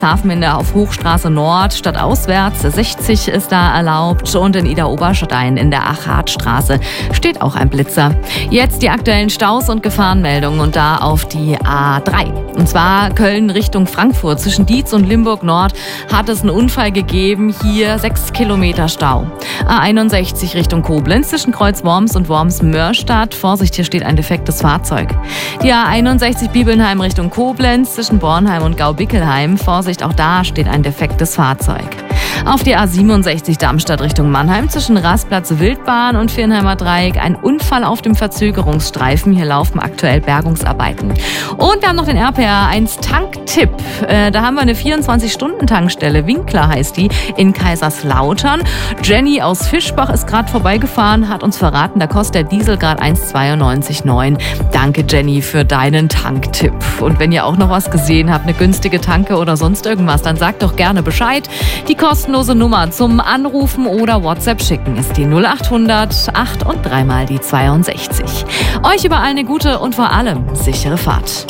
Hafenminde auf Hochstraße Nord statt auswärts, 60 ist da erlaubt und in Idar-Oberstein in der Achatstraße steht auch ein Blitzer. Jetzt die aktuellen Staus und Gefahrenmeldungen und da auf die A3. Und zwar Köln Richtung Frankfurt. Zwischen Dietz und Limburg Nord hat es einen Unfall gegeben. Hier 6 Kilometer Stau. A61 Richtung Koblenz zwischen Kreuz Worms und Worms-Mörstadt. Vorsicht, hier steht ein defektes Fahrzeug. Die A61 Bibelnheim Richtung Koblenz zwischen Bornheim und Gau-Bickelheim. Vorsicht, auch da steht ein defektes Fahrzeug. Auf die A67 Darmstadt Richtung Mannheim zwischen Rastplatz Wildbahn und Viernheimer Dreieck ein Unfall auf dem Verzögerungsstreifen. Hier laufen aktuell Bergungsarbeiten. Und wir haben noch den RPR1 Tanktipp. Da haben wir eine 24-Stunden-Tankstelle. Winkler heißt die in Kaiserslautern. Jenny aus Fischbach ist gerade vorbeigefahren, hat uns verraten, da kostet der Diesel gerade 1,92,9. Danke Jenny für deinen Tanktipp. Und wenn ihr auch noch was gesehen habt, eine günstige Tanke oder sonst irgendwas, dann sagt doch gerne Bescheid. Die kostenlose Nummer zum Anrufen oder WhatsApp schicken ist die 0800 8 und 3 mal die 62. Euch überall eine gute und vor allem sichere Fahrt.